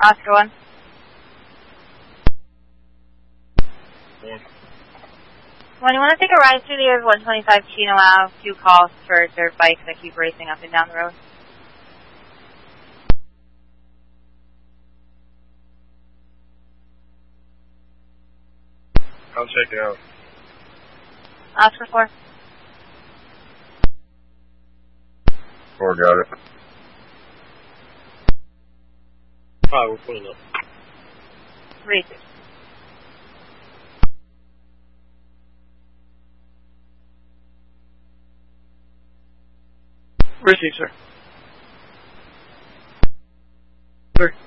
Oscar 1. Yeah. When you want to take a ride through the air of 125 Chino Ave, few calls for dirt bikes that keep racing up and down the road. I'll check it out. Oscar 4. 4, got it. Alright, we're pulling up. Racers. Receive, sir. Sir.